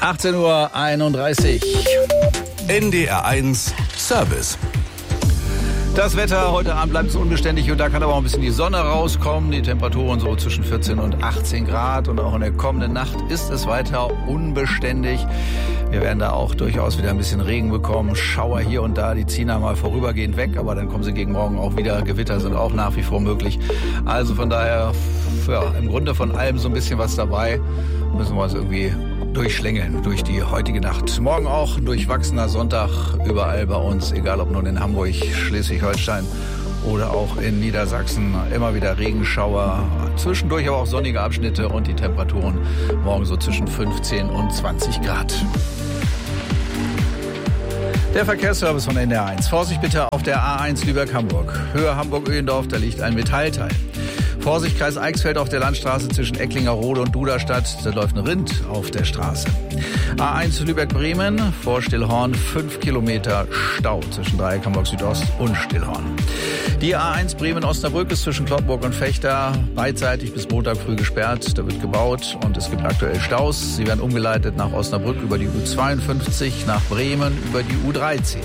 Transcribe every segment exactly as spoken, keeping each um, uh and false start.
achtzehn Uhr einunddreißig. N D R eins Service. Das Wetter heute Abend bleibt es unbeständig und da kann aber auch ein bisschen die Sonne rauskommen. Die Temperaturen so zwischen vierzehn und achtzehn Grad und auch in der kommenden Nacht ist es weiter unbeständig. Wir werden da auch durchaus wieder ein bisschen Regen bekommen. Schauer hier und da, die ziehen einmal vorübergehend weg, aber dann kommen sie gegen morgen auch wieder. Gewitter sind auch nach wie vor möglich. Also von daher, ja, im Grunde von allem so ein bisschen was dabei. Müssen wir uns irgendwie durchschlängeln durch die heutige Nacht. Morgen auch durchwachsener Sonntag überall bei uns, egal ob nun in Hamburg, Schleswig-Holstein oder auch in Niedersachsen. Immer wieder Regenschauer, zwischendurch aber auch sonnige Abschnitte und die Temperaturen morgen so zwischen fünfzehn und zwanzig Grad. Der Verkehrsservice von N D R eins. Vorsicht bitte auf der A eins Lübeck-Hamburg. Höhe Hamburg-Öhlendorf, da liegt ein Metallteil. Vorsicht, Kreis Eichsfeld auf der Landstraße zwischen Ecklingerode und Duderstadt. Da läuft ein Rind auf der Straße. A eins Lübeck-Bremen, vor Stillhorn, fünf Kilometer Stau zwischen Dreieck Hamburg Südost und Stillhorn. Die A eins Bremen-Osnabrück ist zwischen Cloppenburg und Vechta beidseitig bis Montag früh gesperrt. Da wird gebaut und es gibt aktuell Staus. Sie werden umgeleitet nach Osnabrück über die U zweiundfünfzig, nach Bremen über die U dreizehn.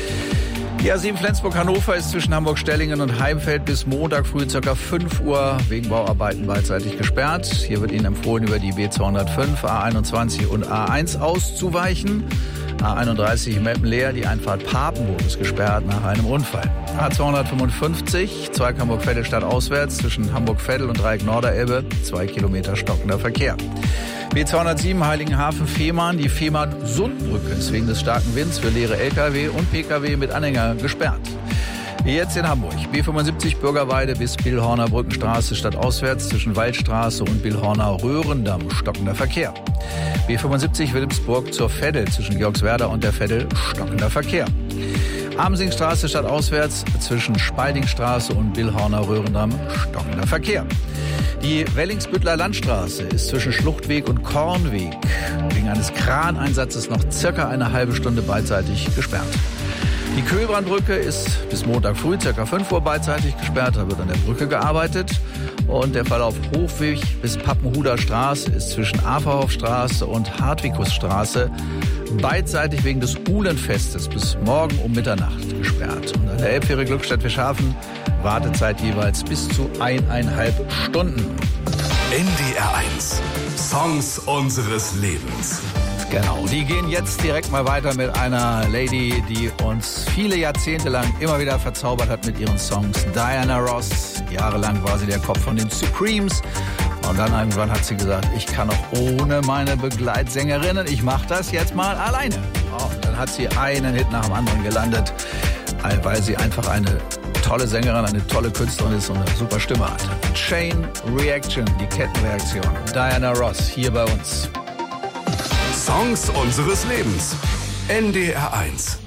Die A sieben Flensburg-Hannover ist zwischen Hamburg-Stellingen und Heimfeld bis Montag früh ca. fünf Uhr wegen Bauarbeiten beidseitig gesperrt. Hier wird Ihnen empfohlen, über die B zweihundertfünf, A einundzwanzig und A eins auszuweichen. A einunddreißig Meppen-Leer, die Einfahrt Papenburg ist gesperrt nach einem Unfall. A zweihundertfünfundfünfzig, Zweig Hamburg-Vettel auswärts zwischen Hamburg-Vettel und Dreieck Norderelbe, zwei Kilometer stockender Verkehr. B zweihundertsieben Heiligenhafen-Fehmarn, die Fehmarn-Sundbrücke ist wegen des starken Winds für leere L K W und P K W mit Anhänger gesperrt. Jetzt in Hamburg. B fünfundsiebzig Bürgerweide bis Billhorner Brückenstraße stadtauswärts zwischen Waldstraße und Billhorner Röhrendamm stockender Verkehr. B fünfundsiebzig Wilhelmsburg zur Veddel zwischen Georgswerda und der Veddel stockender Verkehr. Amsingstraße stadtauswärts zwischen Speidingstraße und Billhorner Röhrendamm stockender Verkehr. Die Wellingsbüttler Landstraße ist zwischen Schluchtweg und Kornweg wegen eines Kraneinsatzes noch circa eine halbe Stunde beidseitig gesperrt. Die Köhlbrandbrücke ist bis Montag früh circa fünf Uhr beidseitig gesperrt. Da wird an der Brücke gearbeitet. Und der Verlauf Hofweg bis Pappenhuder Straße ist zwischen Aferhofstraße und Hartwikusstraße beidseitig wegen des Uhlenfestes bis morgen um Mitternacht gesperrt. Und an der Elbfähre Glückstadt-Fischhafen Wartezeit jeweils bis zu eineinhalb Stunden. N D R eins. Songs unseres Lebens. Genau, die gehen jetzt direkt mal weiter mit einer Lady, die uns viele Jahrzehnte lang immer wieder verzaubert hat mit ihren Songs. Diana Ross, jahrelang war sie der Kopf von den Supremes. Und dann irgendwann hat sie gesagt, ich kann auch ohne meine Begleitsängerinnen, ich mache das jetzt mal alleine. Und dann hat sie einen Hit nach dem anderen gelandet, weil sie einfach eine tolle Sängerin, eine tolle Künstlerin ist und eine super Stimme hat. Chain Reaction, die Kettenreaktion. Diana Ross hier bei uns. Songs unseres Lebens. N D R eins.